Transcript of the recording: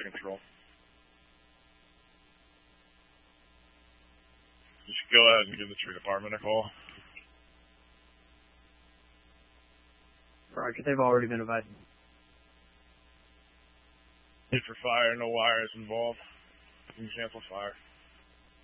to control. Just go ahead and give the tree department a call. Roger, they've already been advised. Hit for fire, no wires involved. Can you sample fire?